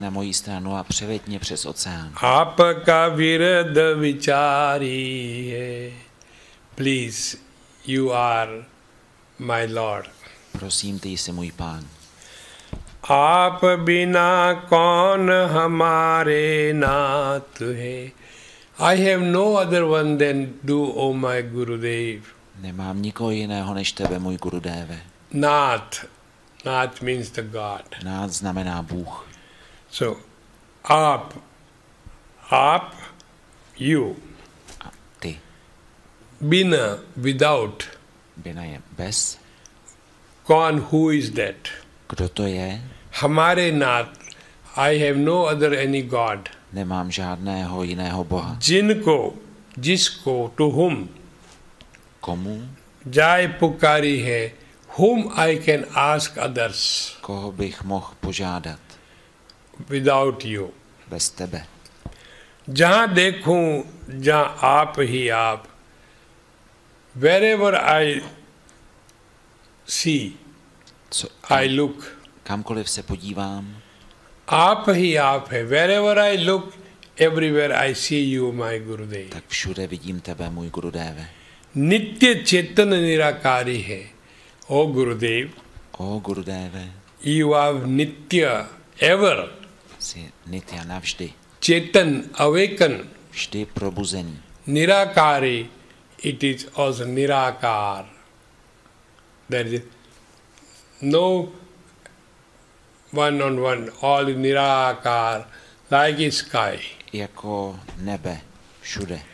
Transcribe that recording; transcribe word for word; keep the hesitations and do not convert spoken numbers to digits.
na moji stranu a převeď mě přes oceán. Apaka virad vichari hai. Please, you are my Lord. Prosím, ty jsi můj pán. आप बिना कौन हमारे नाथ है. I have no other one than do, O my Gurudev. Nemám nikoho jiného než tebe, můj Gurudéve. Nath. Nath means the God. Nath znamená Bůh. So, आप, आप, you. A ty. Bina, without. Bina je bez. Kaun, who is that? Kdo to je? Hamare nath. I have no other any God. Nemám žádného jiného Boha. Jinko, jisko, to whom? Komu? Jai pukari hai. Whom I can ask others. Koho bych mohl požádat? Without you. Bez tebe. Jahan dekhun, jahan aap hi aap. Wherever I see, Co, I look. Kamkoliv se podívám, Aap hi aap hai. Wherever I look, everywhere I see you, my Gurudev. tak všude vidím tebe, můj Gurudéve. Nitya Chetana Nirakari hai. O Gurudev, O Gurudéve, you are Nitya, ever. jsi nitya navždy. Chetan, awaken. Vždy probuzený. Nirakari, it is also Nirakar. There is no one on one, all Nirakar, like sky. Jako nebe, všude.